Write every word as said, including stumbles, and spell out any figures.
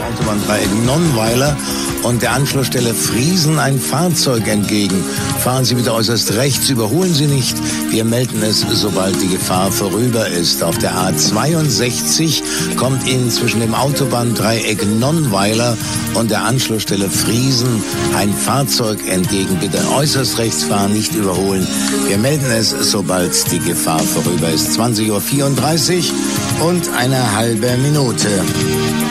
Autobahndreieck Nonnweiler und der Anschlussstelle Friesen ein Fahrzeug entgegen. Fahren Sie bitte äußerst rechts, überholen Sie nicht. Wir melden es, sobald die Gefahr vorüber ist. Auf der A zweiundsechzig kommt Ihnen zwischen dem Autobahndreieck Nonnweiler und der Anschlussstelle Friesen ein Fahrzeug entgegen. Bitte äußerst rechts fahren, nicht überholen. Wir melden es, sobald die Gefahr vorüber ist. zwanzig Uhr vierunddreißig und eine halbe Minute.